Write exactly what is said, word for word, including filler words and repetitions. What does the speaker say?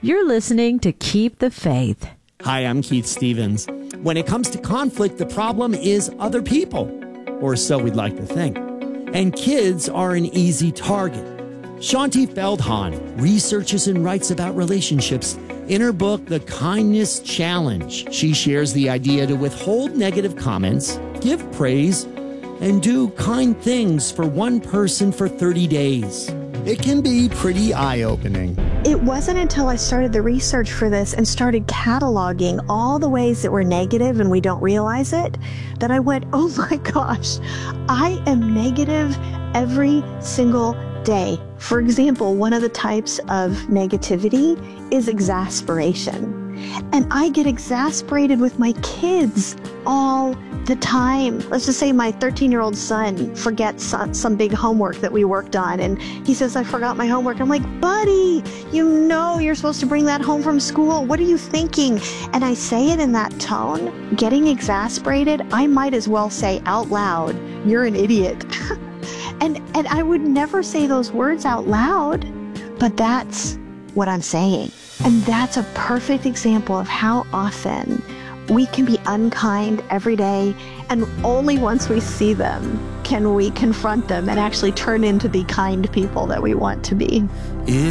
You're listening to Keep the Faith. Hi, I'm Keith Stevens. When it comes to conflict, the problem is other people, or so we'd like to think. And kids are an easy target. Shaunti Feldhahn researches and writes about relationships. In her book, The Kindness Challenge, she shares the idea to withhold negative comments, give praise, and do kind things for one person for thirty days. It can be pretty eye-opening. It wasn't until I started the research for this and started cataloging all the ways that were negative and we don't realize it, that I went, oh my gosh, I am negative every single day. For example, one of the types of negativity is exasperation. And I get exasperated with my kids all the time. Let's just say my thirteen-year-old son forgets some, some big homework that we worked on, and he says, I forgot my homework. I'm like, buddy, you know you're supposed to bring that home from school. What are you thinking? And I say it in that tone. Getting exasperated, I might as well say out loud, you're an idiot. and, and I would never say those words out loud, but that's what I'm saying. And that's a perfect example of how often we can be unkind every day, and only once we see them can we confront them and actually turn into the kind people that we want to be. If